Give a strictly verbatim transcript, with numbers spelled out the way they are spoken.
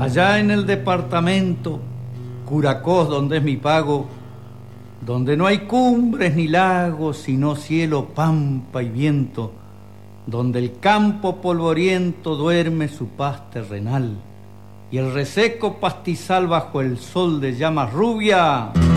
Allá en el departamento Curacós, donde es mi pago, donde no hay cumbres ni lagos, sino cielo, pampa y viento, donde el campo polvoriento duerme su paz terrenal y el reseco pastizal bajo el sol de llamas rubia.